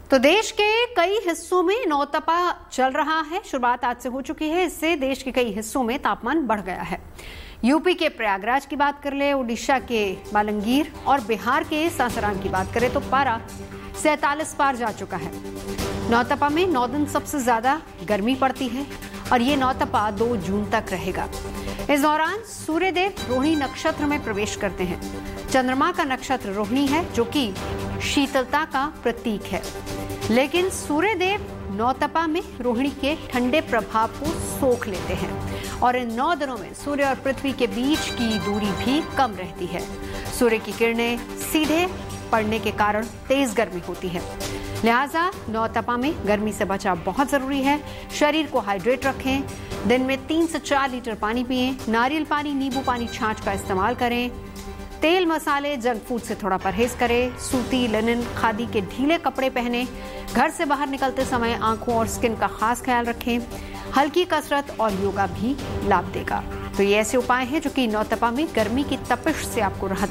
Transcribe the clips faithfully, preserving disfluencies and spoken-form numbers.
तो देश के कई हिस्सों में नौतपा चल रहा है। शुरुआत आज से हो चुकी है। इससे देश के कई हिस्सों में तापमान बढ़ गया है। यूपी के प्रयागराज की बात कर ले, उड़ीसा के बालंगीर और बिहार के सासाराम की बात करें तो पारा सैंतालीस पार जा चुका है। नौतपा में नौ दिन सबसे ज्यादा गर्मी पड़ती है और ये नौतपा दो जून तक रहेगा। इस दौरान सूर्यदेव रोहिणी नक्षत्र में प्रवेश करते हैं। चंद्रमा का नक्षत्र रोहिणी है जो कि शीतलता का प्रतीक है, लेकिन सूर्यदेव नौतपा में रोहिणी के ठंडे प्रभाव को सोख लेते हैं और इन नौ दिनों में सूर्य और पृथ्वी के बीच की दूरी भी कम रहती है। सूर्य की किरणें सीधे पड़ने के कारण तेज गर्मी होती है, लिहाजा नौतपा में गर्मी से बचाव बहुत जरूरी है। शरीर को हाइड्रेट रखें। दिन में तीन से चार लीटर पानी पिएं। नारियल पानी, नींबू पानी, छाछ का इस्तेमाल करें। तेल, मसाले, जंक फूड से थोड़ा परहेज करें। सूती, लिनन, खादी के ढीले कपड़े पहने। घर से बाहर निकलते समय आंखों और स्किन का खास ख्याल रखें। हल्की कसरत और योगा भी लाभ देगा। तो ये ऐसे उपाय हैं जो कि नौतपा में गर्मी की तपिश से आपको राहत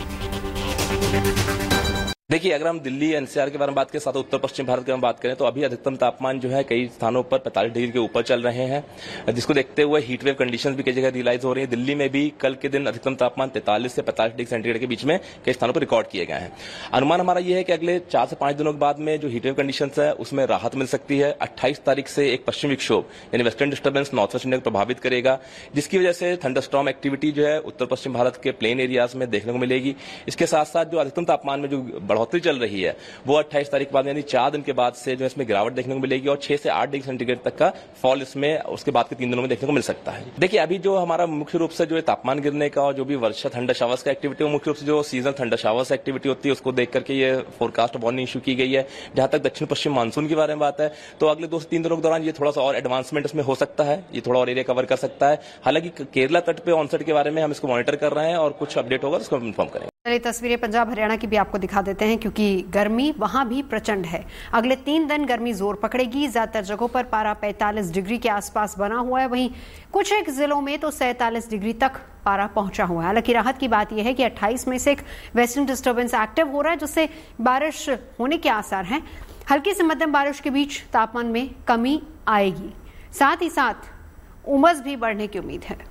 दिलाएंगे। देखिए, अगर हम दिल्ली एनसीआर के बारे में बात करें, साथ उत्तर पश्चिम भारत के बारे में बात करें तो अभी अधिकतम तापमान जो है कई स्थानों पर पैंतालीस डिग्री के ऊपर चल रहे हैं, जिसको देखते हुए हीट वेव कंडीशंस भी कई जगह रियलाइज हो रही है। दिल्ली में भी कल के दिन अधिकतम तापमान तैंतालीस से पैंतालीस डिग्री सेंटीग्रेड के बीच में कई स्थानों पर रिकॉर्ड किए गए हैं। अनुमान हमारा यह है कि अगले चार से पांच दिनों के बाद में जो हीट वेव कंडीशंस है उसमें राहत मिल सकती है। अट्ठाईस तारीख से एक पश्चिमी विक्षोभ यानी western disturbance north west India को प्रभावित करेगा, जिसकी वजह से थंडरस्टॉर्म एक्टिविटी जो है उत्तर पश्चिम भारत के प्लेन एरियाज में देखने को मिलेगी। इसके साथ साथ जो अधिकतम तापमान में जो बढ़ोतरी चल रही है वो अट्ठाईस तारीख के बाद यानी चार दिन के बाद से जो इसमें गिरावट देखने को मिलेगी और छह से आठ डिग्री सेंटीग्रेड तक का फॉल इसमें उसके बाद के तीन दिनों में देखने को मिल सकता है। देखिए, अभी जो हमारा मुख्य रूप से जो तापमान गिरने का और जो भी वर्षा थंडर शावर्स का एक्टिविटी है, मुख्य रूप से जो सीजन थंडर शावर्स एक्टिविटी होती है उसको देख करके ये फोरकास्ट वार्निंग इशू की गई है। जहां तक दक्षिण पश्चिम मानसून के बारे में बात है तो अगले दो से तीन दिनों के दौरान ये थोड़ा सा और एडवांसमेंट इसमें हो सकता है, ये थोड़ा और एरिया कवर कर सकता है। हालांकि केरला तट पे ऑनसेट के बारे में हम इसको मॉनिटर कर रहे हैं और कुछ अपडेट होगा उसको इन्फॉर्म करेंगे। चलिए तस्वीरें पंजाब हरियाणा की भी आपको दिखा देते हैं, क्योंकि गर्मी वहां भी प्रचंड है। अगले तीन दिन गर्मी जोर पकड़ेगी। ज्यादातर जगहों पर पारा पैंतालीस डिग्री के आसपास बना हुआ है, वहीं कुछ एक जिलों में तो सैंतालीस डिग्री तक पारा पहुंचा हुआ है। हालांकि राहत की बात यह है कि अट्ठाईस में से एक वेस्टर्न डिस्टर्बेंस एक्टिव हो रहा है, जिससे बारिश होने के आसार हैं। हल्की से मध्यम बारिश के बीच तापमान में कमी आएगी, साथ ही साथ उमस भी बढ़ने की उम्मीद है।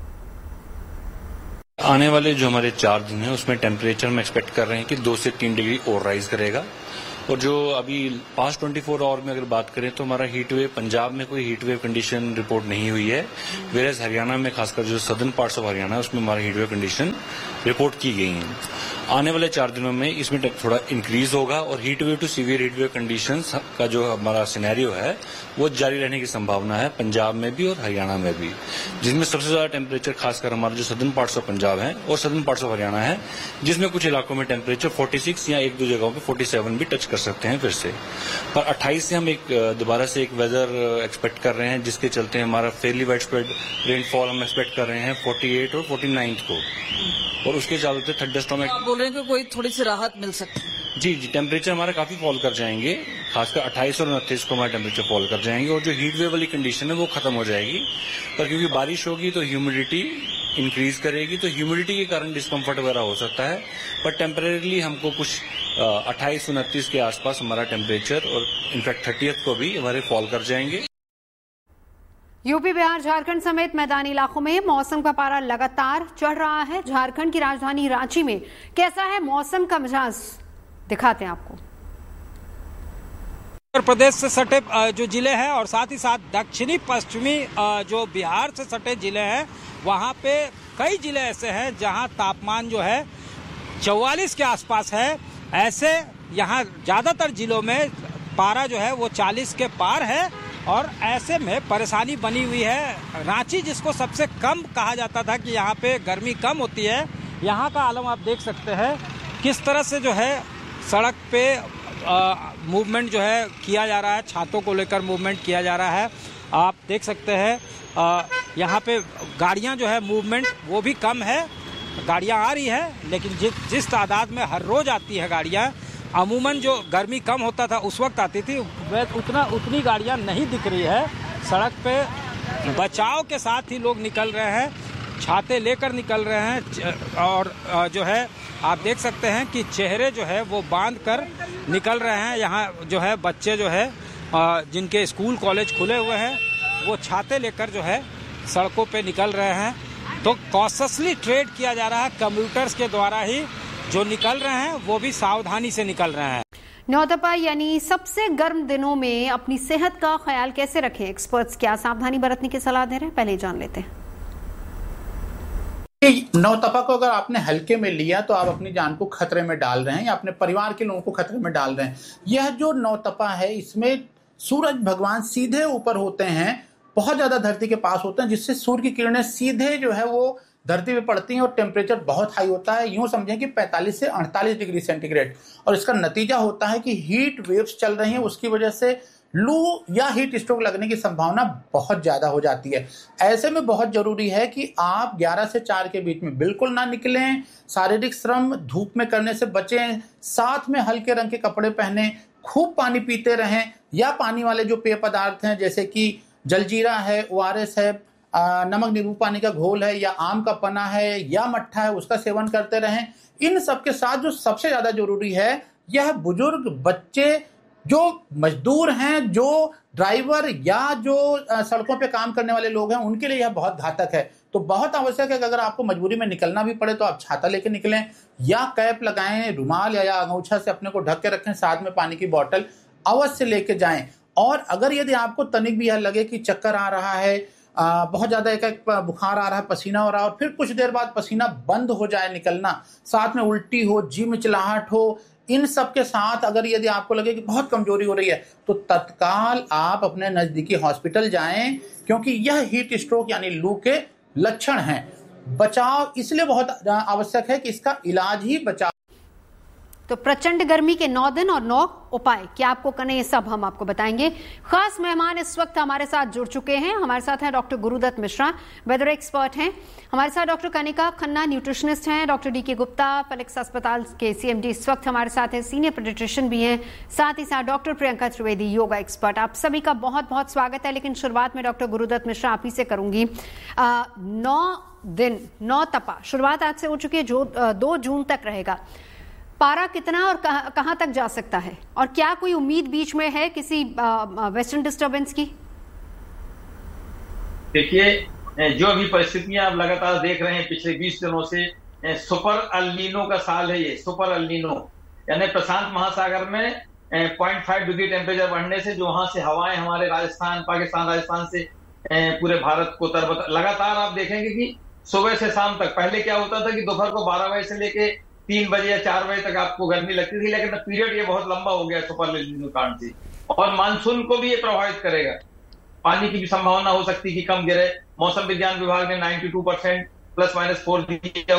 आने वाले जो हमारे चार दिन हैं उसमें टेम्परेचर में एक्सपेक्ट कर रहे हैं कि दो से तीन डिग्री और राइज करेगा। और जो अभी पास्ट चौबीस आवर में अगर बात करें तो हमारा हीट वेव, पंजाब में कोई हीट वेव कंडीशन रिपोर्ट नहीं हुई है, वेरएज हरियाणा में खासकर जो सदर्न पार्ट्स ऑफ हरियाणा है उसमें हमारा हीट वेव कंडीशन रिपोर्ट की गई है। आने वाले चार दिनों में इसमें थोड़ा इंक्रीज होगा और heat wave to severe heat wave conditions का जो हमारा सिनेरियो है वो जारी रहने की संभावना है पंजाब में भी और हरियाणा में भी, जिसमें सबसे ज्यादा टेम्परेचर खासकर हमारा जो सदर्न पार्ट्स ऑफ पंजाब है और सदर्न पार्ट्स ऑफ हरियाणा है, जिसमें कुछ इलाकों में टेम्परेचर छियालीस या एक दो जगहों पे सैंतालीस भी टच कर सकते हैं फिर से। पर अट्ठाईस से हम एक दोबारा से एक वेदर एक्सपेक्ट कर रहे हैं, जिसके चलते हमारा फेयरली वाइड स्प्रेड रेनफॉल हम एक्सपेक्ट कर रहे हैं अड़तालीस और उनचास को, और उसके चलते थंडरस्टॉर्म बोल रहे हैं कि कोई थोड़ी सी राहत मिल सकती है। जी जी टेम्परेचर हमारा काफी फॉल कर जाएंगे, खासकर अट्ठाईस और उनतीस को हमारा टेम्परेचर फॉल कर जाएंगे और जो हीट वेव वाली कंडीशन है वो खत्म हो जाएगी। पर क्योंकि बारिश होगी तो ह्यूमिडिटी इंक्रीज करेगी, तो ह्यूमिडिटी के कारण डिस्कम्फर्ट वगैरह हो सकता है। पर टेम्परेरली हमको कुछ अट्ठाईस उनतीस के आसपास हमारा टेम्परेचर और इनफैक्ट थर्टियथ को भी हमारे फॉल कर जाएंगे। यूपी, बिहार, झारखंड समेत मैदानी इलाकों में मौसम का पारा लगातार चढ़ रहा है। झारखंड की राजधानी रांची में कैसा है मौसम का मिजाज, दिखाते हैं आपको। उत्तर प्रदेश से सटे जो जिले हैं और साथ ही साथ दक्षिणी पश्चिमी जो बिहार से सटे जिले हैं वहां पे कई जिले ऐसे हैं जहां तापमान जो है चौवालीस के आसपास है। ऐसे यहाँ ज्यादातर जिलों में पारा जो है वो चालीस के पार है और ऐसे में परेशानी बनी हुई है। रांची, जिसको सबसे कम कहा जाता था कि यहाँ पे गर्मी कम होती है, यहाँ का आलम आप देख सकते हैं किस तरह से जो है सड़क पे मूवमेंट जो है किया जा रहा है, छातों को लेकर मूवमेंट किया जा रहा है। आप देख सकते हैं यहाँ पे गाड़ियाँ जो है मूवमेंट वो भी कम है, गाड़ियाँ आ रही है लेकिन जिस जिस तादाद में हर रोज आती है गाड़ियाँ, अमूमन जो गर्मी कम होता था उस वक्त आती थी, वह उतना उतनी गाड़ियाँ नहीं दिख रही है सड़क पे। बचाव के साथ ही लोग निकल रहे हैं, छाते लेकर निकल रहे हैं और जो है आप देख सकते हैं कि चेहरे जो है वो बांध कर निकल रहे हैं। यहाँ जो है बच्चे जो है जिनके स्कूल कॉलेज खुले हुए हैं वो छाते लेकर जो है सड़कों पे निकल रहे हैं। तो कॉशियसली ट्रेड किया जा रहा है, कम्यूटर्स के द्वारा ही जो निकल रहे हैं वो भी सावधानी से निकल रहे हैं। नौतपा यानी सबसे गर्म दिनों में अपनी सेहत का ख्याल कैसे रखें, एक्सपर्ट्स क्या सावधानी बरतने की सलाह दे रहे हैं, पहले जान लेते हैं। नौतपा को अगर आपने हल्के में लिया तो आप अपनी जान को खतरे में डाल रहे हैं या अपने परिवार के लोगों को खतरे में डाल रहे हैं। यह जो नौतपा है इसमें सूरज भगवान सीधे ऊपर होते हैं, बहुत ज्यादा धरती के पास होते हैं, जिससे सूर्य की किरणें सीधे जो है वो धरती पे पड़ती हैं और टेम्परेचर बहुत हाई होता है। यूं समझें कि पैंतालीस से अड़तालीस डिग्री सेंटीग्रेड। और इसका नतीजा होता है कि हीट वेव्स चल रही हैं, उसकी वजह से लू या हीट स्ट्रोक लगने की संभावना बहुत ज्यादा हो जाती है। ऐसे में बहुत जरूरी है कि आप ग्यारह से चार के बीच में बिल्कुल ना निकलें, शारीरिक श्रम धूप में करने से बचें, साथ में हल्के रंग के कपड़े पहने, खूब पानी पीते रहें या पानी वाले जो पेय पदार्थ हैं जैसे कि जलजीरा है, ओ आर एस है, नमक नींबू पानी का घोल है या आम का पना है या मट्ठा है, उसका सेवन करते रहें। इन सब के साथ जो सबसे ज्यादा जरूरी है यह बुजुर्ग, बच्चे, जो मजदूर हैं, जो ड्राइवर या जो सड़कों पे काम करने वाले लोग हैं, उनके लिए यह बहुत घातक है। तो बहुत आवश्यक है कि अगर आपको मजबूरी में निकलना भी पड़े तो आप छाता लेके निकलें या कैप लगाएं, रुमाल या अंगूछा से अपने को ढक के रखें, साथ में पानी की बोतल अवश्य लेके जाएं। और अगर यदि आपको तनिक भी यह लगे कि चक्कर आ रहा है, आ, बहुत ज्यादा एक एक बुखार आ रहा है, पसीना हो रहा है और फिर कुछ देर बाद पसीना बंद हो जाए निकलना, साथ में उल्टी हो, जी मिचलाहट हो, इन सब के साथ अगर यदि आपको लगे कि बहुत कमजोरी हो रही है तो तत्काल आप अपने नजदीकी हॉस्पिटल जाएं, क्योंकि यह हीट स्ट्रोक यानी लू के लक्षण हैं। बचाव इसलिए बहुत आवश्यक है कि इसका इलाज ही बचाव। तो प्रचंड गर्मी के नौ दिन और नौ उपाय क्या आपको करने, ये सब हम आपको बताएंगे। खास मेहमान इस वक्त हमारे साथ जुड़ चुके हैं। हमारे साथ हैं doctor Gurudatt Mishra, weather expert हैं। हमारे साथ डॉक्टर कनिका खन्ना, न्यूट्रिशनिस्ट हैं। डॉक्टर डी के गुप्ता, फेलिक्स अस्पताल के सी एम डी इस वक्त हमारे साथ हैं, सीनियर पेडियाट्रिशियन भी हैं। साथ ही साथ doctor Priyanka Trivedi, yoga expert. आप सभी का बहुत बहुत स्वागत है। लेकिन शुरुआत में डॉक्टर गुरुदत्त मिश्रा आप ही से करूंगी। आ, नौ दिन नौ तपा शुरुआत आज से हो चुकी है, जो दो जून तक रहेगा। पारा कितना और कहां, कहां तक जा सकता है, और क्या कोई उम्मीद बीच में है किसी वेस्टर्न डिस्टर्बेंस की? देखिए, जो अभी परिस्थितियां आप लगातार देख रहे हैं पिछले बीस दिनों से, सुपर अल्नीनो का साल है ये। सुपर अल्नीनो यानी प्रशांत महासागर में पॉइंट फाइव डिग्री टेम्परेचर बढ़ने से जो वहां से हवाएं हमारे राजस्थान, पाकिस्तान, राजस्थान से पूरे भारत को तरबतर, लगातार आप देखेंगे कि सुबह से शाम तक, पहले क्या होता था कि दोपहर को बारह बजे से लेके तीन बजे या चार बजे तक आपको गर्मी लगती थी, लेकिन पीरियड ये बहुत लंबा हो गया सुपर एल्नीनो कारण से। और मानसून को भी ये प्रभावित करेगा। पानी की भी संभावना हो सकती है कि कम गिरे। मौसम विज्ञान विभाग ने बानवे परसेंट प्लस माइनस फोर दिया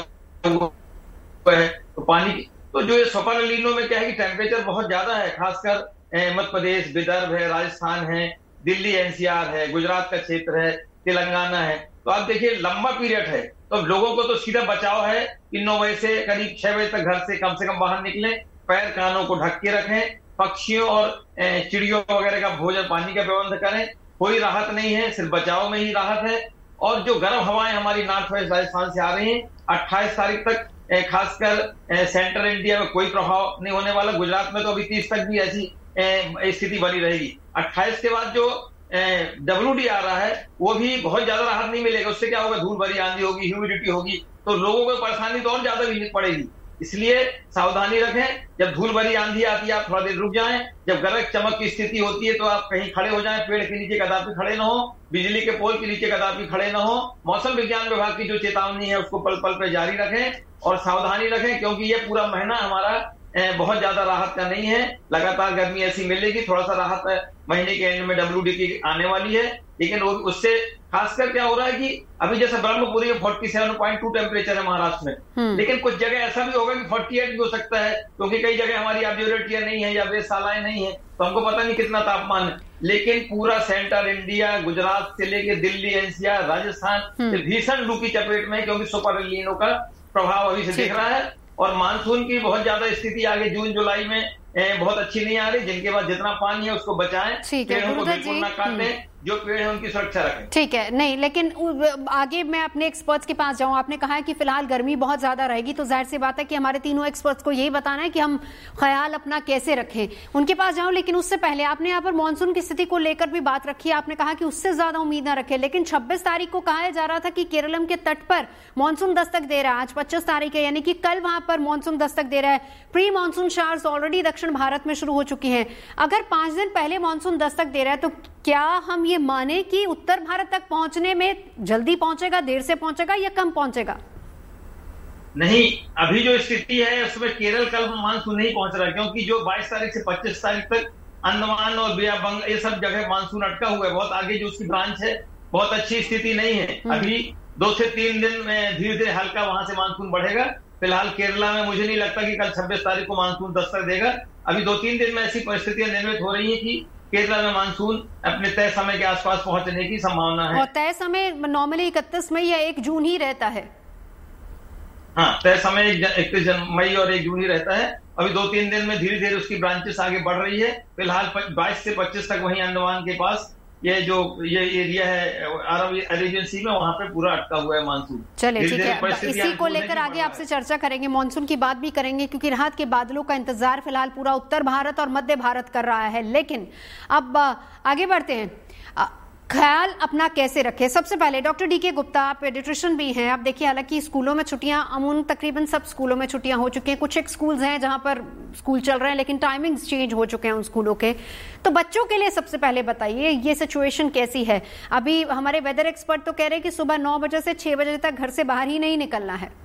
है। तो पानी की तो जो ये सुपर एल्नीनो में क्या है कि टेम्परेचर बहुत ज्यादा है, खासकर मध्य प्रदेश, विदर्भ है, राजस्थान है, दिल्ली एनसीआर है, गुजरात का क्षेत्र है, तेलंगाना है। तो आप देखिए लंबा पीरियड है, तो लोगों को तो सीधा बचाव है कि नौ बजे से करीब छह बजे तक घर से कम से कम बाहर निकलें, पैर कानों को ढक के रखें, पक्षियों और चिड़ियों वगैरह का भोजन पानी का प्रबंध करें। कोई राहत नहीं है, सिर्फ बचाव में ही राहत है। और जो गर्म हवाएं हमारी नॉर्थ वेस्ट राजस्थान से आ रही हैं, अट्ठाईस तारीख तक खासकर सेंट्रल इंडिया में कोई प्रभाव नहीं होने वाला। गुजरात में तो अभी तीस तक भी ऐसी स्थिति बनी रहेगी। अट्ठाईस के बाद जो डब्ल्यू डी आ रहा है वो भी बहुत ज्यादा राहत नहीं मिलेगा। उससे क्या होगा, धूल भरी आंधी होगी, ह्यूमिडिटी होगी, तो लोगों को परेशानी तो और ज्यादा भी पड़ेगी। इसलिए सावधानी रखें। जब धूल भरी आंधी आती है आप थोड़ा देर रुक जाएं। जब गरज चमक की स्थिति होती है तो आप कहीं खड़े हो जाएं, पेड़ के नीचे कदापि खड़े ना हो, बिजली के पोल के नीचे कदापि खड़े ना हो। मौसम विज्ञान विभाग की जो चेतावनी है उसको पल पल पे जारी रखें और सावधानी रखें, क्योंकि ये पूरा महीना हमारा बहुत ज्यादा राहत का नहीं है। लगातार गर्मी ऐसी मिलेगी, थोड़ा सा राहत महीने के एंड में डब्ल्यू डी की आने वाली है। लेकिन उससे खासकर क्या हो रहा है कि अभी जैसे ब्रह्मपुरी में सैंतालीस पॉइंट दो टेम्परेचर है महाराष्ट्र में, लेकिन कुछ जगह ऐसा भी होगा कि अड़तालीस भी हो सकता है, क्योंकि कई जगह हमारी ऑब्जर्वेटरियां नहीं है या वेधशालाएं नहीं है, तो हमको पता नहीं कितना तापमान है। लेकिन पूरा सेंट्रल इंडिया, गुजरात से लेके दिल्ली एनसीआर, राजस्थान भीषण लू की चपेट में, क्योंकि सुपर एल्नीनो का प्रभाव अभी से दिख रहा है। और मानसून की बहुत ज्यादा स्थिति आगे जून जुलाई में बहुत अच्छी नहीं आ रही। जिनके पास जितना पानी है उसको बचाएं, पेड़ों को बिल्कुल ना काटें, जो पेड़ है उनकी सुरक्षा रखें। ठीक है, नहीं लेकिन आगे मैं अपने एक्सपर्ट्स के पास जाऊं। आपने कहा है कि फिलहाल गर्मी बहुत ज्यादा रहेगी, तो जाहिर सी बात है कि हमारे तीनों एक्सपर्ट्स को यही बताना है कि हम ख्याल अपना कैसे रखें। उनके पास जाऊं, लेकिन उससे पहले आपने यहाँ पर मानसून की स्थिति को लेकर भी बात रखी है। आपने कहा कि उससे ज्यादा उम्मीद ना रखें, लेकिन छब्बीस तारीख को कहा जा रहा था कि केरलम के तट पर मानसून दस्तक दे रहा है। आज पच्चीस तारीख है, यानी कि कल वहां पर मानसून दस्तक दे रहा है। प्री मानसून शावर्स ऑलरेडी दक्षिण भारत में शुरू हो चुकी हैं। अगर पांच दिन पहले मानसून दस्तक दे रहा है, तो क्या हम ये माने कि उत्तर भारत तक पहुंचने में जल्दी पहुंचेगा, देर से पहुंचेगा या कम पहुंचेगा? नहीं, अभी जो स्थिति है उसमें केरल कल मानसून नहीं पहुंच रहा, क्योंकि जो बाईस तारीख से पच्चीस तारीख तक अंडमान और बंग ये सब जगह मानसून अटका हुआ है। बहुत आगे जो उसकी ब्रांच है, बहुत अच्छी स्थिति नहीं है। अभी दो से तीन दिन में धीरे धीरे हल्का वहां से मानसून बढ़ेगा। फिलहाल केरला में मुझे नहीं लगता कि कल छब्बीस तारीख को मानसून दस्तक देगा। अभी दो तीन दिन में ऐसी परिस्थितियां निर्मित हो रही है कि केरला में मानसून अपने तय समय के आसपास पहुंचने की संभावना है। और तय समय नॉर्मली इकतीस मई या एक जून ही रहता है। हाँ, तय समय इकतीस मई और एक जून ही रहता है। अभी दो तीन दिन में धीरे धीरे उसकी ब्रांचेस आगे बढ़ रही है। फिलहाल बाईस से पच्चीस तक वहीं अंडमान के पास ये जो ये एरिया है अरब अरेबियन सी में, वहां पे पूरा अटका हुआ है मानसून। चलिए ठीक है, इसी को लेकर आगे आपसे चर्चा करेंगे, मानसून की बात भी करेंगे, क्योंकि राहत के बादलों का इंतजार फिलहाल पूरा उत्तर भारत और मध्य भारत कर रहा है। लेकिन अब आगे बढ़ते हैं, ख्याल अपना कैसे रखें। सबसे पहले डॉक्टर डी के गुप्ता, आप पेडिट्रिशियन भी हैं। आप देखिए, हालांकि स्कूलों में छुट्टियां अमूमन तकरीबन सब स्कूलों में छुट्टियां हो चुकी हैं। कुछ एक स्कूल्स हैं जहां पर स्कूल चल रहे हैं, लेकिन टाइमिंग्स चेंज हो चुके हैं उन स्कूलों के। तो बच्चों के लिए सबसे पहले बताइए ये सिचुएशन कैसी है। अभी हमारे वेदर एक्सपर्ट तो कह रहे हैं कि सुबह नौ बजे से छह बजे तक घर से बाहर ही नहीं निकलना है।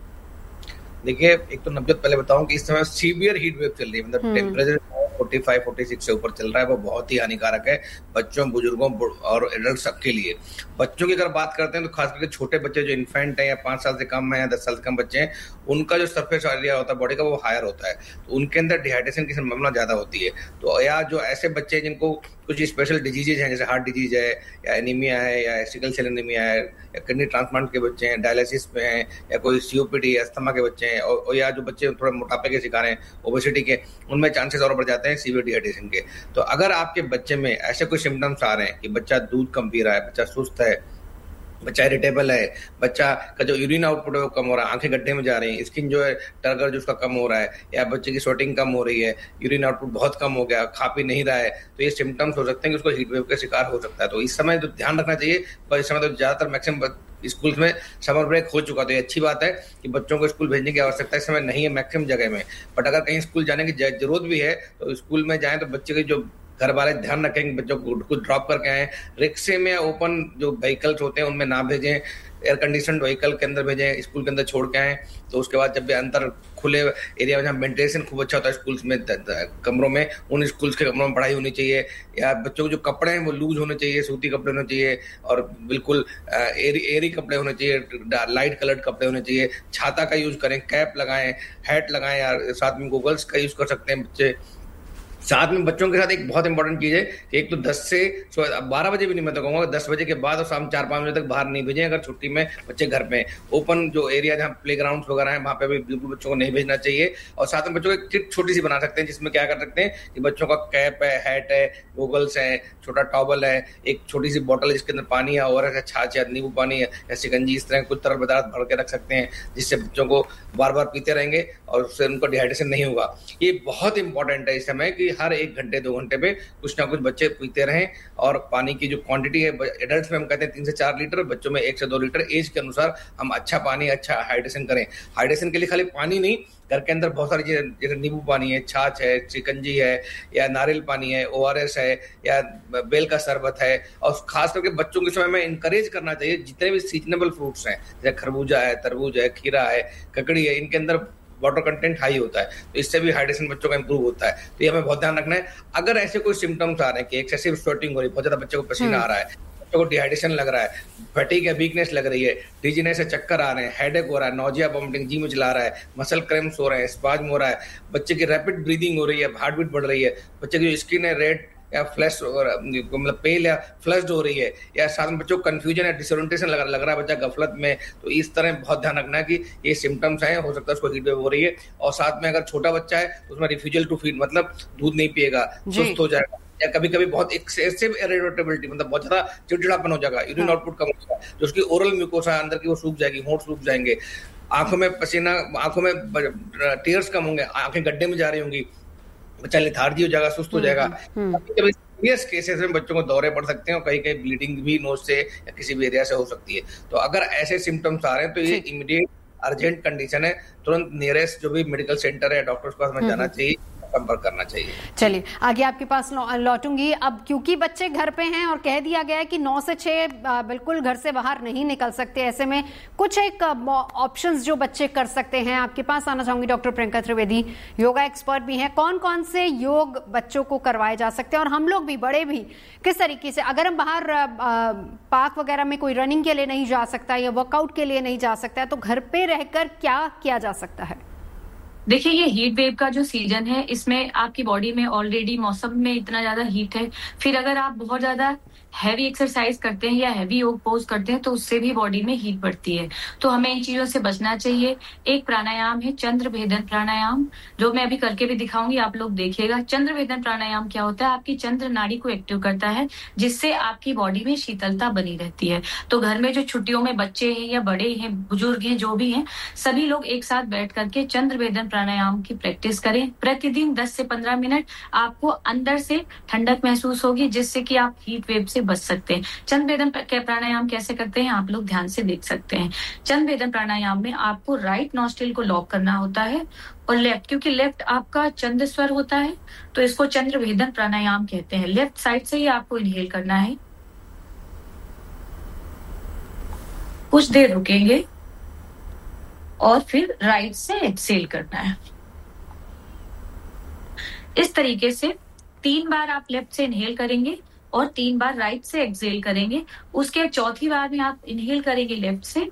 देखिए, एक तो नवजोत पहले बताऊं कि इस समय सीवियर हीट वेव चल रही है, मतलब टेम्परेचर पैंतालीस, छियालीस से ऊपर चल रहा है। वो बहुत ही हानिकारक है बच्चों, बुजुर्गों और एडल्ट सबके लिए। बच्चों की अगर बात करते हैं तो खास करके छोटे बच्चे जो इन्फेंट है या पांच साल से कम है या दस साल से कम बच्चे हैं, उनका जो सरफेस एरिया होता है बॉडी का वो हायर होता है, तो उनके अंदर डिहाइड्रेशन की संभावना ज्यादा होती है। तो या जो ऐसे बच्चे जिनको कुछ स्पेशल डिजीजेज हैं, जैसे हार्ट डिजीज है या एनीमिया है या सिकल सेल एनीमिया है या किडनी ट्रांसप्लांट के बच्चे हैं, डायलिसिस में हैं या कोई सीओपीडी अस्थमा के बच्चे हैं, और या जो बच्चे थोड़े मोटापे के शिकार हैं, ओबेसिटी के, उनमें चांसेस और बढ़ जाते हैं सीवियर डिहाइड्रेशन के। तो अगर आपके बच्चे में ऐसे कोई सिम्टम्स आ रहे हैं कि बच्चा दूध कम पी रहा है, बच्चा सुस्त है, बच्चा इरिटेबल है, बच्चा का जो यूरिन आउटपुट है वो कम हो रहा है, आंखें गड्ढे में जा रही हैं, स्किन जो है टर्गर जो उसका कम हो रहा है, या बच्चे की स्वेटिंग कम हो रही है, यूरिन आउटपुट बहुत कम हो गया, खा पी नहीं रहा है, तो ये सिम्टम्स हो सकते हैं कि उसको हीट वेव का शिकार हो सकता है। तो इस समय तो ध्यान रखना चाहिए। पर इस समय तो ज्यादातर मैक्सिमम स्कूल में समर ब्रेक हो चुका, तो ये अच्छी बात है कि बच्चों को स्कूल भेजने की आवश्यकता इस समय नहीं है मैक्सिमम जगह में। बट अगर कहीं स्कूल जाने की जरूरत भी है तो स्कूल में जाएं तो बच्चे की जो घर वाले ध्यान रखें कि बच्चों को खुद ड्रॉप करके आए। रिक्शे में ओपन जो व्हीकल्स होते हैं उनमें ना भेजें, एयर कंडीशन व्हीकल के अंदर भेजें, स्कूल के अंदर छोड़ के आए। तो उसके बाद जब भी अंदर खुले एरिया में जहाँ वेंटिलेशन खूब अच्छा होता है स्कूल्स में, कमरों में, उन स्कूल्स के कमरों में पढ़ाई होनी चाहिए। या बच्चों के जो कपड़े हैं वो लूज होने चाहिए, सूती कपड़े होने चाहिए और बिल्कुल एरी एरी कपड़े होने चाहिए, लाइट कलर्ड कपड़े होने चाहिए। छाता का यूज करें, कैप लगाएं, हैट लगाएं, या साथ में गॉगल्स का यूज कर सकते हैं बच्चे। साथ में बच्चों के साथ एक बहुत इंपॉर्टेंट चीज है कि एक तो दस से बारह बजे भी नहीं, मैं तो कहूँगा दस बजे के बाद और शाम चार पाँच बजे तक बाहर नहीं भेजें अगर छुट्टी में बच्चे घर पे। ओपन जो एरिया जहाँ प्ले ग्राउंड वगैरह है वहाँ पे भी बिल्कुल बच्चों को नहीं भेजना चाहिए। और साथ में बच्चों को किट छोटी सी बना सकते हैं जिसमें क्या कर सकते हैं कि बच्चों का कैप है, हैट है, गॉगल्स है, छोटा टॉवल है, एक छोटी सी बॉटल जिसके अंदर पानी है और छाछ या नींबू पानी है या शिकंजी, इस तरह कुछ तरल पदार्थ भर के रख सकते हैं जिससे बच्चों को बार बार पीते रहेंगे और उससे उनको डिहाइड्रेशन नहीं होगा। ये बहुत इंपॉर्टेंट है इस समय कि हर एक घंटे दो घंटे पे कुछ ना कुछ बच्चे पीते रहें। और पानी की जो क्वांटिटी है, एडल्ट्स में हम कहते हैं तीन से चार लीटर, बच्चों में एक से दो लीटर, एज के अनुसार हम अच्छा पानी, अच्छा हाइड्रेशन करें। हाइड्रेशन के लिए खाली पानी नहीं, घर के अंदर बहुत सारी चीजें जैसे नींबू पानी है, छाछ है, चिकंजी है या नारियल पानी है, ओआरएस है या बेल का शरबत है। और खास करके बच्चों के समय में इंकरेज करना चाहिए जितने भी सीजनेबल फ्रूट्स हैं, जैसे खरबूजा है, तरबूज है, खीरा है, ककड़ी है, इनके अंदर वाटर कंटेंट हाई होता है, तो इससे भी हाइड्रेशन बच्चों का इंप्रूव होता है। तो ये हमें बहुत ध्यान रखना है। अगर ऐसे कोई सिम्टम्स आ रहे हैं कि एक्सेसिव स्वेटिंग हो रही है, बहुत ज्यादा बच्चे को पसीना आ रहा है, बच्चों को डिहाइड्रेशन लग रहा है, फटीग है, वीकनेस लग रही है, डिजीनेस है, चक्कर आ रहे हैं, हेडेक हो रहा है, नोजिया, वॉमिटिंग, जी मिचला रहा है, मसल क्रैम्प्स हो रहे हैं, स्पाज्म हो रहा है, बच्चे की रैपिड ब्रीदिंग हो रही है, हार्ट बीट बढ़ रही है, बच्चे की जो स्किन है रेड या फ्लश मतलब पेल या फ्लश्ड हो रही है, या साथ में बच्चों को कंफ्यूजन या डिसोरिएंटेशन लग, लग रहा है बच्चा गफलत में, तो इस तरह बहुत ध्यान रखना है कि ये सिम्टम्स हैं, हो सकता है उसको हीट वेव हो रही है। और साथ में अगर छोटा बच्चा है तो उसमें रिफ्यूजल टू फीड मतलब दूध नहीं पिएगा, सुस्त हो जाएगा, या कभी कभी बहुत एक्सेसिव इरिटेबिलिटी मतलब बहुत ज्यादा चिड़चिड़ापन हो जाएगा, यूरिन आउटपुट कम हो जाएगा, जो उसकी ओरल म्यूकोसा अंदर की वो सूख जाएगी, होंठ सूख जाएंगे, आंखों में पसीना, आंखों में टीयर्स कम होंगे, आंखें गड्ढे में जा रही होंगी, बच्चा लेथार्जी हो जाएगा, सुस्त हो जाएगा। कभी सीरियस केसेस में बच्चों को दौरे पड़ सकते हैं और कहीं कहीं ब्लीडिंग भी नोज से या किसी भी एरिया से हो सकती है। तो अगर ऐसे सिम्टम्स आ रहे हैं तो ये इमीडिएट अर्जेंट कंडीशन है, तुरंत नियरेस्ट जो भी मेडिकल सेंटर है, डॉक्टर के पास हमें जाना चाहिए, संपर्क करना चाहिए। चलिए आगे आपके पास लौटूंगी। अब क्योंकि बच्चे घर पे हैं और कह दिया गया है कि नौ से छह बिल्कुल घर से बाहर नहीं निकल सकते, ऐसे में कुछ एक ऑप्शंस जो बच्चे कर सकते हैं, आपके पास आना चाहूंगी doctor Priyanka Trivedi, yoga expert भी हैं, कौन कौन से योग बच्चों को करवाए जा सकते हैं और हम लोग भी बड़े भी किस तरीके से, अगर हम बाहर पार्क वगैरह में कोई रनिंग के लिए नहीं जा सकता या वर्कआउट के लिए नहीं जा सकता है तो घर पे रहकर क्या किया जा सकता है? देखिए, ये हीट वेव का जो सीजन है, इसमें आपकी बॉडी में ऑलरेडी मौसम में इतना ज्यादा हीट है, फिर अगर आप बहुत ज्यादा हैवी एक्सरसाइज करते हैं या हैवी योग पोज करते हैं तो उससे भी बॉडी में हीट बढ़ती है। तो हमें इन चीजों से बचना चाहिए। एक प्राणायाम है चंद्र भेदन प्राणायाम, जो मैं अभी करके भी दिखाऊंगी, आप लोग देखिएगा। चंद्र भेदन प्राणायाम क्या होता है, आपकी चंद्र नाड़ी को एक्टिव करता है, जिससे आपकी बॉडी में शीतलता बनी रहती है। तो घर में जो छुट्टियों में बच्चे हैं या बड़े हैं, बुजुर्ग हैं, जो भी हैं, सभी लोग एक साथ बैठ करके चंद्र भेदन प्राणायाम की प्रैक्टिस करें। प्रतिदिन दस से पंद्रह मिनट आपको अंदर से ठंडक महसूस होगी, जिससे कि आप हीट वेव से बच सकते हैं। चंद्र भेदन प्राणायाम कैसे करते हैं आप लोग ध्यान से देख सकते हैं। चंद्र भेदन प्राणायाम में आपको राइट नॉस्ट्रिल को लॉक करना होता है और लेफ्ट, क्योंकि लेफ्ट आपका चंद्र स्वर होता है तो इसको चंद्र भेदन प्राणायाम कहते हैं। लेफ्ट साइड से ही आपको इनहेल करना है, कुछ देर रुकेंगे और फिर राइट से एक्सहेल करना है। इस तरीके से तीन बार आप लेफ्ट से इनहेल करेंगे और तीन बार राइट से एक्सहेल करेंगे। उसके चौथी बार में आप इनहेल करेंगे लेफ्ट से,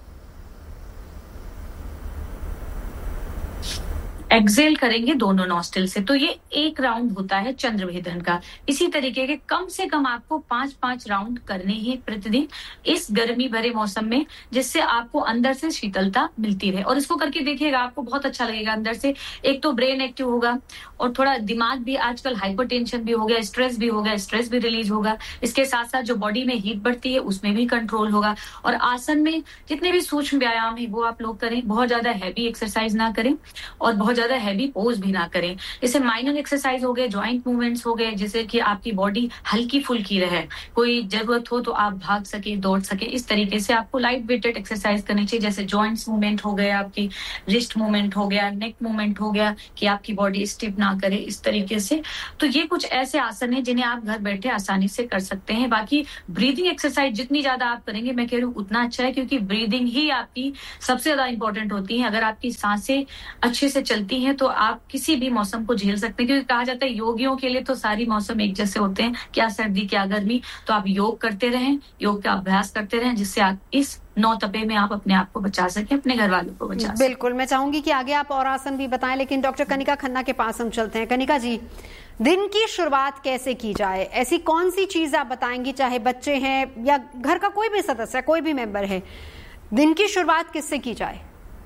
एक्सहेल करेंगे दोनों नॉस्ट्रिल से। तो ये एक राउंड होता है चंद्र भेदन का। इसी तरीके के कम से कम आपको पांच पांच राउंड करने ही प्रतिदिन इस गर्मी भरे मौसम में, जिससे आपको अंदर से शीतलता मिलती रहे। और इसको करके देखिएगा, आपको बहुत अच्छा लगेगा। अंदर से एक तो ब्रेन एक्टिव होगा और थोड़ा दिमाग भी, आजकल हाइपरटेंशन भी हो गया, स्ट्रेस भी हो गया, स्ट्रेस भी रिलीज होगा। इसके साथ साथ जो बॉडी में हीट बढ़ती है उसमें भी कंट्रोल होगा। और आसन में जितने भी सूक्ष्म व्यायाम है वो आप लोग करें, बहुत ज्यादा हैवी एक्सरसाइज ना करें और बहुत ज्यादा हैवी पोज भी ना करें। जैसे माइनर एक्सरसाइज हो गए, जॉइंट मूवमेंट्स हो गए, जैसे कि आपकी बॉडी हल्की फुल्की रहे, कोई जरूरत हो तो आप भाग सके, दौड़ सके, इस तरीके से आपको लाइट वेटेड एक्सरसाइज करनी चाहिए। जैसे जॉइंट्स मूवमेंट हो गए, आपकी रिस्ट मूवमेंट हो गया, नेक मूवमेंट हो गया, कि आपकी बॉडी स्टिफ ना करे, इस तरीके से। तो ये कुछ ऐसे आसन है जिन्हें आप घर बैठे आसानी से कर सकते हैं। बाकी ब्रीदिंग एक्सरसाइज जितनी ज्यादा आप करेंगे, मैं कह रही हूँ उतना अच्छा है, क्योंकि ब्रीदिंग ही आपकी सबसे ज्यादा इंपॉर्टेंट होती है। अगर आपकी सांसें अच्छे से चलती हैं तो आप किसी भी मौसम को झेल सकते हैं, क्योंकि कहा जाता है योगियों के लिए तो सारी मौसम एक जैसे होते हैं, क्या सर्दी क्या गर्मी। तो आप योग करते रहें, योग का अभ्यास करते रहें, जिससे आप इस नौ तपे में आप अपने आप को बचा सकें, अपने घर वालों को बचा सकें। बिल्कुल, मैं चाहूंगी कि आगे आप और आसन भी बताएं, लेकिन डॉक्टर कनिका खन्ना के पास हम चलते हैं। कनिका जी, दिन की शुरुआत कैसे की जाए? ऐसी कौन सी चीज आप बताएंगी, चाहे बच्चे हैं या घर का कोई भी सदस्य, कोई भी मेंबर है, दिन की शुरुआत किससे की जाए?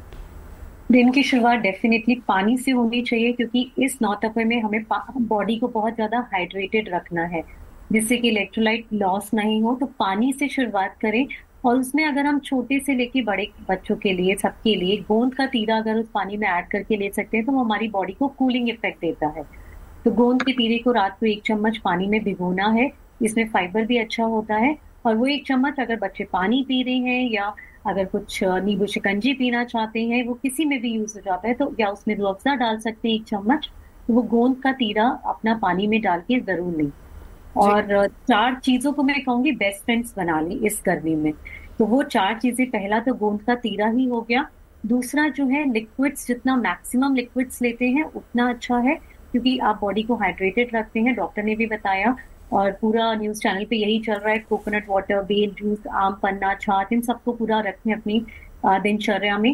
दिन की शुरुआत डेफिनेटली पानी से होनी चाहिए, क्योंकि इस नौतपे में हमें बॉडी को बहुत ज्यादा हाइड्रेटेड रखना है, जिससे कि इलेक्ट्रोलाइट लॉस नहीं हो। तो पानी से शुरुआत करें। और उसमें अगर हम छोटे से लेके बड़े बच्चों के लिए, सबके लिए गोंद का तीरा अगर उस पानी में ऐड करके ले सकते हैं तो वो हमारी बॉडी को कूलिंग इफेक्ट देता है। तो गोंद के तीरे को रात को एक चम्मच पानी में भिगोना है, इसमें फाइबर भी अच्छा होता है। और वो एक चम्मच अगर बच्चे पानी पी रहे हैं या अगर कुछ नींबू शिकंजी पीना चाहते हैं, वो किसी में भी यूज हो जाता है, तो या उसमें रूह अफ़ज़ा डाल सकते हैं एक चम्मच। तो वो गोंद का तीरा अपना पानी में डाल के जरूर लें। और चार चीजों को मैं कहूंगी बेस्ट फ्रेंड्स बना लें इस गर्मी में। तो वो चार चीजें, पहला तो गोंद का तीरा ही हो गया। दूसरा जो है लिक्विड्स, जितना मैक्सिमम लिक्विड्स लेते हैं उतना अच्छा है, क्योंकि आप बॉडी को हाइड्रेटेड रखते हैं, डॉक्टर ने भी बताया। और पूरा न्यूज चैनल पे यही चल रहा है, कोकोनट वाटर, बेल जूस, आम पन्ना, छाछ, इन सबको पूरा रखें अपनी दिनचर्या में।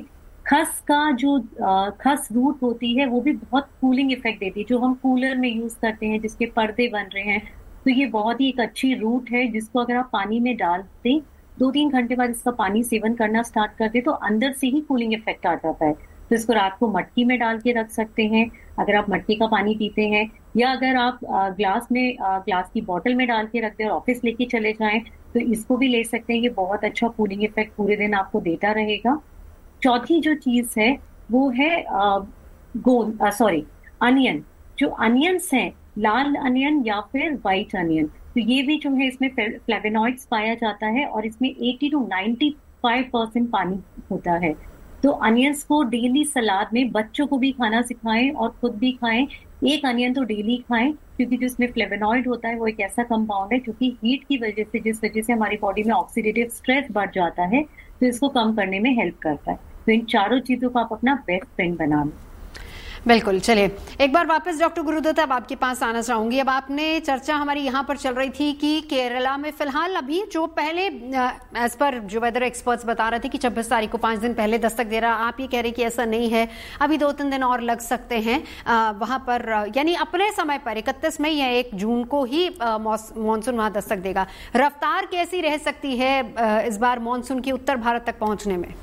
खस का जो खस रूट होती है वो भी बहुत कूलिंग इफेक्ट देती है, जो हम कूलर में यूज करते हैं, जिसके पर्दे बन रहे हैं, तो ये बहुत ही एक अच्छी रूट है जिसको अगर आप पानी में डाल दें, दो तीन घंटे बाद इसका पानी सेवन करना स्टार्ट कर दे तो अंदर से ही कूलिंग इफेक्ट आ जाता है। तो इसको रात को मटकी में डाल के रख सकते हैं अगर आप मटकी का पानी पीते हैं, या अगर आप ग्लास में ग्लास की बोतल में डाल के रखते हैं और ऑफिस लेके चले जाएं तो इसको भी ले सकते हैं। ये बहुत अच्छा कूलिंग इफेक्ट पूरे दिन आपको देता रहेगा। चौथी जो चीज है वो है गोंद सॉरी अनियन। जो अनियंस हैं, लाल अनियन या फिर व्हाइट अनियन, तो ये भी जो है इसमें फ्लेवोनॉइड्स पाया जाता है और इसमें अस्सी टू पचानवे परसेंट पानी होता है। तो अनियंस को डेली सलाद में बच्चों को भी खाना सिखाएं और खुद भी खाएं। एक अनियन तो डेली खाएं क्योंकि जो इसमें फ्लेवोनॉइड होता है वो एक ऐसा कंपाउंड है क्योंकि हीट की वजह से, जिस वजह से हमारी बॉडी में ऑक्सीडेटिव स्ट्रेस बढ़ जाता है, तो इसको कम करने में हेल्प करता है। तो इन चारों चीजों को आप अपना बेस्ट फ्रेंड बना लो। बिल्कुल। चलिए एक बार वापस डॉक्टर गुरुदत्त अब आपके पास आना चाहूंगी। अब आपने चर्चा हमारी यहाँ पर चल रही थी कि केरला में फिलहाल अभी जो पहले एज पर जो वेदर एक्सपर्ट्स बता रहे थे कि छब्बीस तारीख को पांच दिन पहले दस्तक दे रहा, आप ये कह रहे कि ऐसा नहीं है, अभी दो तीन दिन और लग सकते हैं वहां पर, यानी अपने समय पर इकतीस मई या एक जून को ही मानसून वहां दस्तक देगा। रफ्तार कैसी रह सकती है इस बार मानसून की उत्तर भारत तक पहुंचने में?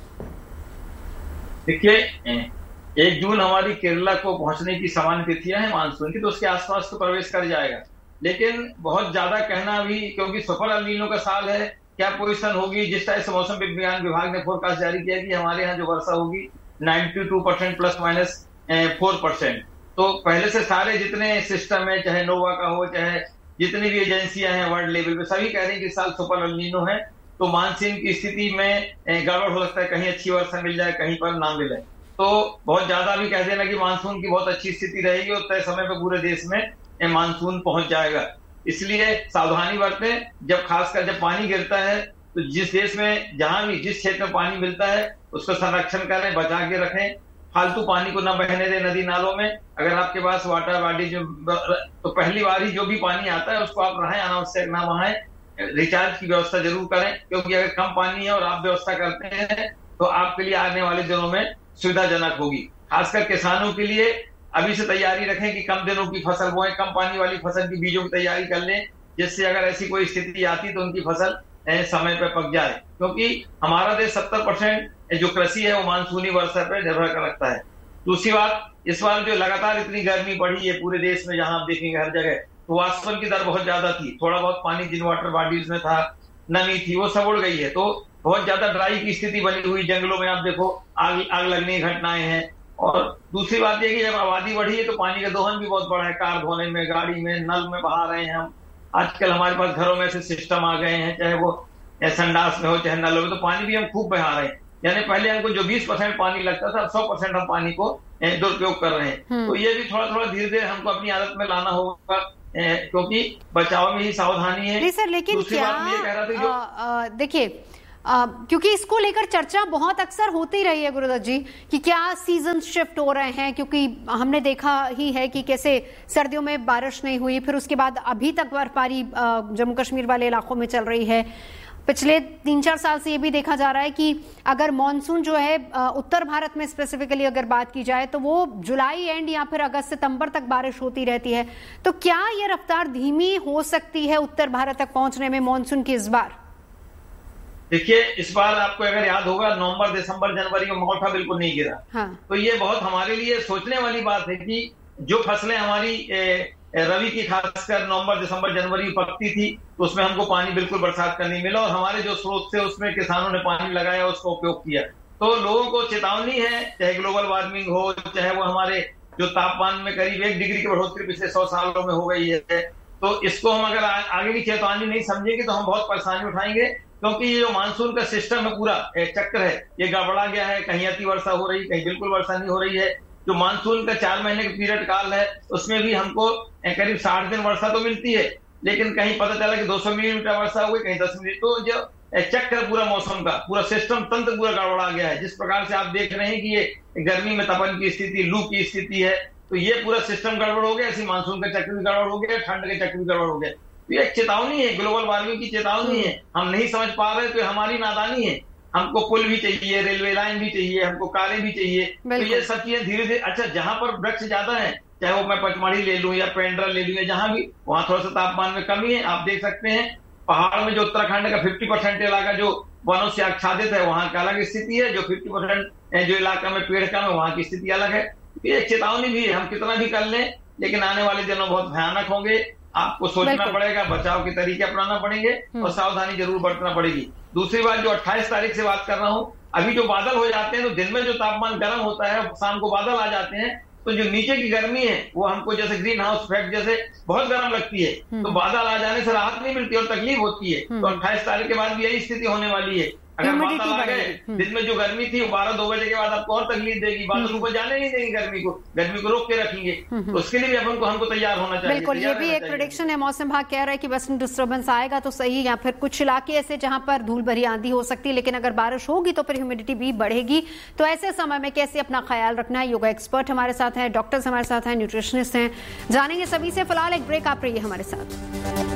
देखिए, एक जून हमारी केरला को पहुंचने की सामान्य तिथियां हैं मानसून की, तो उसके आसपास तो प्रवेश कर जाएगा। लेकिन बहुत ज्यादा कहना भी, क्योंकि सुपर एल नीनो का साल है, क्या पोजीशन होगी, जिस तरह से मौसम विज्ञान विभाग ने फोरकास्ट जारी किया कि हमारे यहाँ जो वर्षा होगी बानवे percent plus minus four percent. तो पहले से सारे जितने सिस्टम है, चाहे नोवा का हो, चाहे जितनी भी एजेंसियां हैं वर्ल्ड लेवल पे, सभी कह रहे हैं कि इस साल सुपर एल नीनो है। तो मानसून की स्थिति में गड़बड़ हो सकता है, कहीं अच्छी वर्षा मिल जाए, कहीं पर ना मिले। तो बहुत ज्यादा भी कह देना कि मानसून की बहुत अच्छी स्थिति रहेगी और तय समय पे पूरे देश में मानसून पहुंच जाएगा। इसलिए सावधानी बरतें। जब खासकर जब पानी गिरता है तो जिस देश में जहां भी जिस क्षेत्र में पानी मिलता है उसका संरक्षण करें, बचा के रखें, फालतू पानी को न बहने दें नदी नालों में। अगर आपके पास वाटर बॉडी जो, तो पहली बार ही जो भी पानी आता है उसको आप नहाएं, अनावश्यक ना बहाएं। रिचार्ज की व्यवस्था जरूर करें, क्योंकि अगर कम पानी है और आप व्यवस्था करते हैं तो आपके लिए आने वाले दिनों में सुविधाजनक होगी। खासकर किसानों के लिए अभी से तैयारी रखें कि कम दिनों की फसल बोएं, कम पानी वाली फसल की बीजों की तैयारी कर लें, जिससे अगर ऐसी कोई स्थिति आती तो उनकी फसल समय पर पक जाए। क्योंकि हमारा देश सत्तर परसेंट जो कृषि है वो मानसूनी वर्षा पर निर्भर कर रखता है। दूसरी बात, इस बार जो लगातार इतनी गर्मी बढ़ी है पूरे देश में, जहां आप देखेंगे हर जगह, तो वाष्पन की दर बहुत ज्यादा थी। थोड़ा बहुत पानी जिन वाटर बॉडीज में था, नमी थी, वो सब उड़ गई है। तो बहुत ज्यादा ड्राई की स्थिति बनी हुई, जंगलों में आप देखो आग आग लगने की घटनाएं हैं। और दूसरी बात यह कि जब आबादी बढ़ी है तो पानी का दोहन भी बहुत बड़ा है, कार धोने में, गाड़ी में, नल में बहा रहे हैं हम। आजकल हमारे पास घरों में ऐसे सिस्टम आ गए हैं, चाहे वो संडास में हो चाहे नलों में, तो पानी भी हम खूब बहा रहे हैं। यानी पहले हमको जो बीस परसेंट पानी लगता था, अब सौ परसेंट हम पानी को दुरुपयोग कर रहे हैं। तो ये भी थोड़ा थोड़ा धीरे धीरे हमको अपनी आदत में लाना होगा, क्योंकि बचाव में ही सावधानी है। सर, लेकिन क्या देखिए, Uh, क्योंकि इसको लेकर चर्चा बहुत अक्सर होती रही है गुरुदत्त जी कि क्या सीजन शिफ्ट हो रहे हैं, क्योंकि हमने देखा ही है कि कैसे सर्दियों में बारिश नहीं हुई, फिर उसके बाद अभी तक बर्फबारी जम्मू कश्मीर वाले इलाकों में चल रही है। पिछले तीन चार साल से ये भी देखा जा रहा है कि अगर मॉनसून जो है उत्तर भारत में स्पेसिफिकली अगर बात की जाए तो वो जुलाई एंड या फिर अगस्त सितंबर तक बारिश होती रहती है। तो क्या ये रफ्तार धीमी हो सकती है उत्तर भारत तक पहुंचने में मॉनसून की इस बार? देखिए, इस बार आपको अगर याद होगा, नवंबर दिसंबर जनवरी में मौसम बिल्कुल नहीं गिरा। हाँ। तो ये बहुत हमारे लिए सोचने वाली बात है कि जो फसलें हमारी रबी की खासकर नवंबर दिसंबर जनवरी पकती थी, तो उसमें हमको पानी बिल्कुल बरसात का नहीं मिला, और हमारे जो स्रोत थे उसमें किसानों ने पानी लगाया, उसका उपयोग किया। तो लोगों को चेतावनी है, चाहे ग्लोबल वार्मिंग हो, चाहे वो हमारे जो तापमान में करीब एक डिग्री की बढ़ोतरी पिछले सौ सालों में हो गई है, तो इसको हम अगर आगे की चेतावनी नहीं समझेंगे तो हम बहुत परेशानी उठाएंगे। क्योंकि ये जो मानसून का सिस्टम है, पूरा एक चक्र है, ये गड़बड़ा गया है। कहीं अति वर्षा हो रही, कहीं बिल्कुल वर्षा नहीं हो रही है। जो मानसून का चार महीने का पीरियड काल है, उसमें भी हमको करीब साठ दिन वर्षा तो मिलती है, लेकिन कहीं पता चला कि दो सौ मिलीमीटर वर्षा हुई, कहीं दस मिलीमीटर। तो जो चक्र पूरा मौसम का, पूरा सिस्टम तंत्र पूरा गड़बड़ा गया है। जिस प्रकार से आप देख रहे हैं कि ये गर्मी में तपन की स्थिति, लू की स्थिति है, तो ये पूरा सिस्टम गड़बड़ हो गया। ऐसी मानसून का चक्र भी गड़बड़ हो गया, ठंड के चक्र भी गड़बड़ हो गया। तो ये एक चेतावनी है, ग्लोबल वार्मिंग की चेतावनी है। हम नहीं समझ पा रहे तो हमारी नादानी है। हमको पुल भी चाहिए, रेलवे लाइन भी चाहिए, हमको कारें भी चाहिए। तो ये सब चीजें धीरे धीरे, अच्छा जहां पर वृक्ष ज्यादा है, चाहे वो मैं पचमढ़ी ले लूं या पेंड्रा ले लूं या जहां भी, वहां थोड़ा सा तापमान में कमी है। आप देख सकते हैं पहाड़ में जो उत्तराखंड का फिफ्टी परसेंट इलाका जो वनों से आच्छादित है, वहां का अलग स्थिति है। जो फिफ्टी परसेंट जो इलाका में पेड़ कम है, वहां की स्थिति अलग है। ये चेतावनी भी है, हम कितना भी कर लें लेकिन आने वाले दिनों बहुत भयानक होंगे। आपको सोचना पड़ेगा, बचाव के तरीके अपनाना पड़ेंगे और सावधानी जरूर बरतना पड़ेगी। दूसरी बात, जो अट्ठाईस तारीख से बात कर रहा हूं, अभी जो बादल हो जाते हैं तो दिन में जो तापमान गर्म होता है, शाम को बादल आ जाते हैं, तो जो नीचे की गर्मी है वो हमको जैसे ग्रीन हाउस इफेक्ट जैसे बहुत गर्म लगती है, तो बादल आ जाने से राहत नहीं मिलती और तकलीफ होती है। तो अट्ठाईस तारीख के बाद भी यही स्थिति होने वाली है। अगर बादल आ गए, दिन में जो गर्मी थी वो बारह दो बजे के बाद आपको और तकलीफ देगी। बादल ऊपर जाने नहीं देंगे, गर्मी को गर्मी को रोक के रखेंगे। तो उसके लिए भी अपन को हमको तैयार होना चाहिए। बिल्कुल, ये भी एक प्रेडिक्शन है, मौसम विभाग कह रहा है कि वेस्टर्न डिस्टर्बेंस आएगा तो सही, या फिर कुछ इलाके ऐसे जहां पर धूल भरी आंधी हो सकती है, लेकिन अगर बारिश होगी तो फिर ह्यूमिडिटी भी बढ़ेगी। तो ऐसे समय में कैसे अपना ख्याल रखना है, योगा एक्सपर्ट हमारे साथ है, डॉक्टर्स हमारे साथ हैं, न्यूट्रिशनिस्ट हैं, जानेंगे सभी से। फिलहाल एक ब्रेक, आप रहिए हमारे साथ।